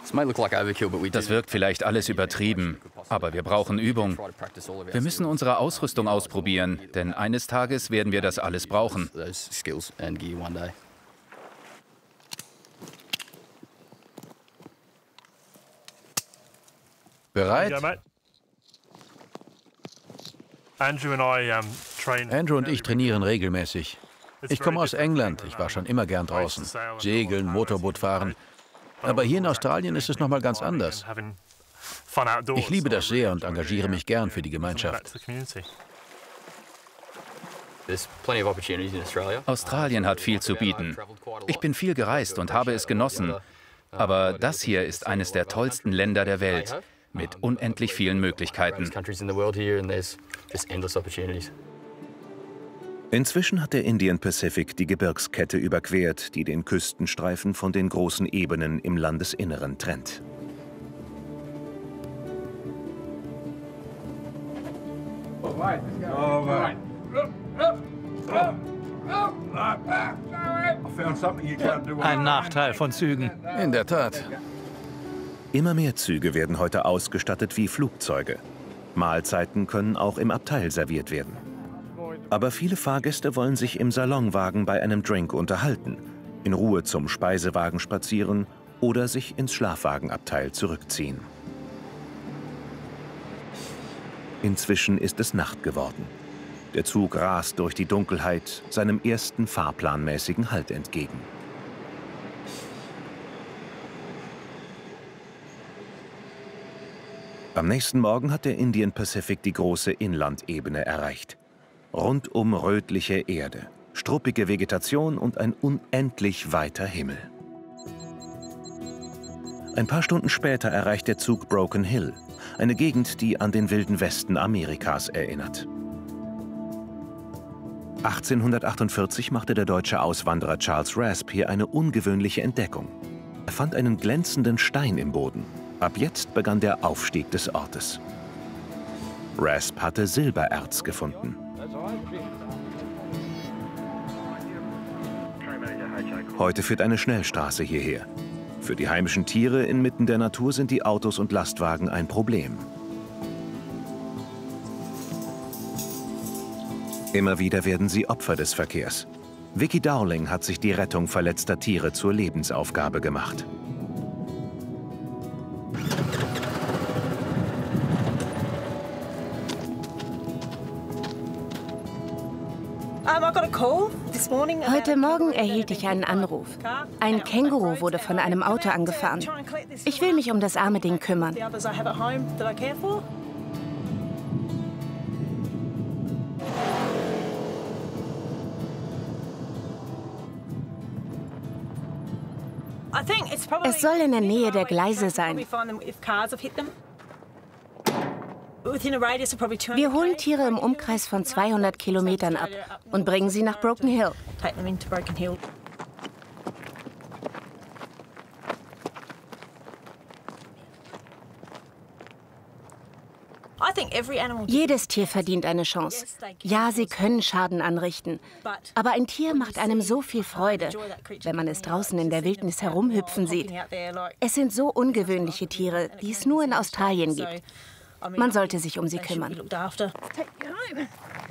Das wirkt vielleicht alles übertrieben, aber wir brauchen Übung. Wir müssen unsere Ausrüstung ausprobieren, denn eines Tages werden wir das alles brauchen. Bereit? Andrew und ich trainieren regelmäßig. Ich komme aus England, ich war schon immer gern draußen. Segeln, Motorboot fahren. Aber hier in Australien ist es nochmal ganz anders. Ich liebe das sehr und engagiere mich gern für die Gemeinschaft. Australien hat viel zu bieten. Ich bin viel gereist und habe es genossen. Aber das hier ist eines der tollsten Länder der Welt, mit unendlich vielen Möglichkeiten. Inzwischen hat der Indian Pacific die Gebirgskette überquert, die den Küstenstreifen von den großen Ebenen im Landesinneren trennt. Ein Nachteil von Zügen. In der Tat. Immer mehr Züge werden heute ausgestattet wie Flugzeuge. Mahlzeiten können auch im Abteil serviert werden. Aber viele Fahrgäste wollen sich im Salonwagen bei einem Drink unterhalten, in Ruhe zum Speisewagen spazieren oder sich ins Schlafwagenabteil zurückziehen. Inzwischen ist es Nacht geworden. Der Zug rast durch die Dunkelheit seinem ersten fahrplanmäßigen Halt entgegen. Am nächsten Morgen hat der Indian Pacific die große Inlandebene erreicht. Rundum rötliche Erde, struppige Vegetation und ein unendlich weiter Himmel. Ein paar Stunden später erreicht der Zug Broken Hill, eine Gegend, die an den wilden Westen Amerikas erinnert. 1848 machte der deutsche Auswanderer Charles Raspe hier eine ungewöhnliche Entdeckung. Er fand einen glänzenden Stein im Boden. Ab jetzt begann der Aufstieg des Ortes. Raspe hatte Silbererz gefunden. Heute führt eine Schnellstraße hierher. Für die heimischen Tiere inmitten der Natur sind die Autos und Lastwagen ein Problem. Immer wieder werden sie Opfer des Verkehrs. Vicky Dowling hat sich die Rettung verletzter Tiere zur Lebensaufgabe gemacht. Heute Morgen erhielt ich einen Anruf. Ein Känguru wurde von einem Auto angefahren. Ich will mich um das arme Ding kümmern. Es soll in der Nähe der Gleise sein. Wir holen Tiere im Umkreis von 200 Kilometern ab und bringen sie nach Broken Hill. Jedes Tier verdient eine Chance. Ja, sie können Schaden anrichten. Aber ein Tier macht einem so viel Freude, wenn man es draußen in der Wildnis herumhüpfen sieht. Es sind so ungewöhnliche Tiere, die es nur in Australien gibt. Man sollte sich um sie kümmern.